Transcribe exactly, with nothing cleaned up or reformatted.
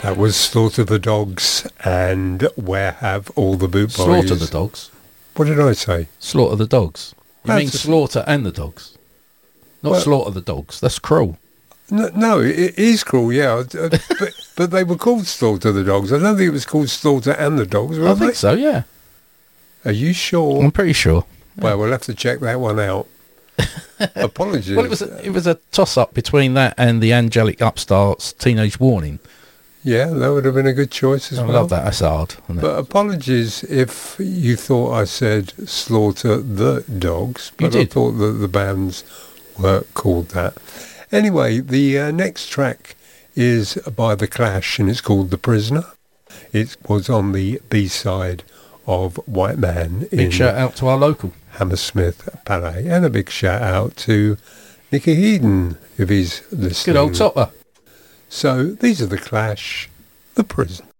That was Slaughter the Dogs and Where Have All the Boot Boys. Slaughter the Dogs. What did I say? Slaughter the Dogs. You That's mean a- Slaughter and the Dogs? Not Well- Slaughter the Dogs. That's cruel. No, no it is cruel, yeah. Uh, but, but they were called Slaughter the Dogs. I don't think it was called Slaughter and the Dogs, were I they? think so, yeah. Are you sure? I'm pretty sure. Well, we'll have to check that one out. Apologies. Well, it was a, it was a toss-up between that and the Angelic Upstarts Teenage Warning. Yeah, that would have been a good choice as I well. love that. That's hard. Isn't it? But apologies if you thought I said Slaughter the Dogs, You but I did. thought that the bands were called that. Anyway, the uh, next track is by The Clash and it's called The Prisoner. It was on the B-side of White Man Big in shout out to our local. Hammersmith Palais, and a big shout out to Nicky Heaton if he's listening. Good old topper. So these are The Clash, The Prisoner.